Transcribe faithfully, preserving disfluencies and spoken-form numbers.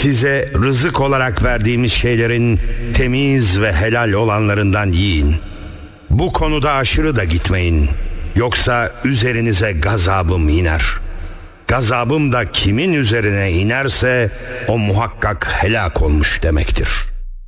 Size rızık olarak verdiğimiz şeylerin temiz ve helal olanlarından yiyin. Bu konuda aşırı da gitmeyin. Yoksa üzerinize gazabım iner. Gazabım da kimin üzerine inerse o muhakkak helak olmuş demektir.